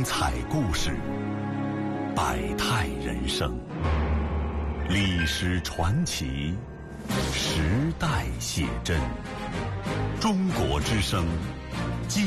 彩故事，百态人生，历史传奇，时代写真。中国之声，